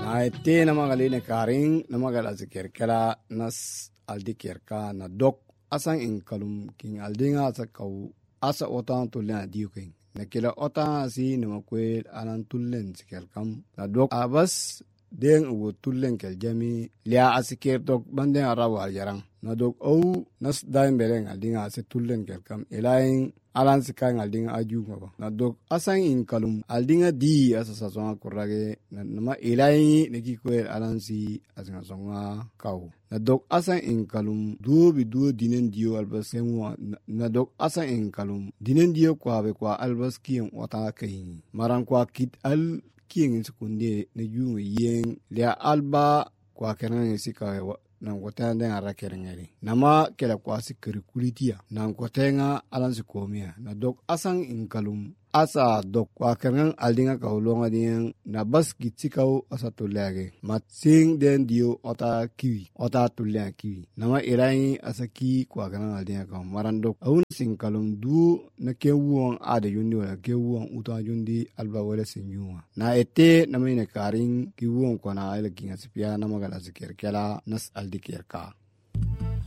ete namagalene karing namagal azikirkela nas aldikirka na dok asan in kalum king aldinga asa kau asa otan tulen adiuking na kila otan asi namakwel anan tulen zikirkam na dok abas den ugo tulen kel jami lia asikir dok banden arawa jarang na dok au nas daim bereng aldinga asa tulen kelkam elaing alan sikang aldinga aju ngaba na dok asan in kalum aldinga di asa sasonga kurage na nama elaing neki kwel alan si asinga songa kau na dok asan in kalum duo dinen dio albas semwa na dok asan in kalum dinen dio kwa be kwa albas kiyeng wata kai maran kwa kit al kiyeng sekunde na junga yeng lia alba kwa kenan sika nan kotenda ara kerengeri nama kela kwasi kurikulitia nan kotenga alansi komia na dok asan inkalum asa dok kwa kenan aldinga kaulonga dien na bas gitsikau asa tulage matsing den dio ota tulya kiwi nama irai asaki kwa kenan aldinga ka marandok awun sinkalum du na kewuon ade yundi wala kewuon uta yundi alba wala sinjuma na ete nama ine karing kiwuon kona ile kinga sipia nama gala zikirkela nas aldikirka